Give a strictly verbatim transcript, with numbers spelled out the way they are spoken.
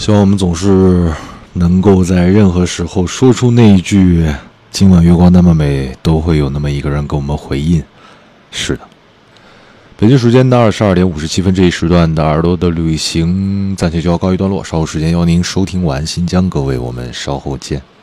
希望我们总是能够在任何时候说出那一句今晚月光那么美，都会有那么一个人给我们回应。是的，北京时间的二十二点五十七分，这一时段的耳朵的旅行暂且就要告一段落，稍后时间邀您收听晚安新疆，各位我们稍后见。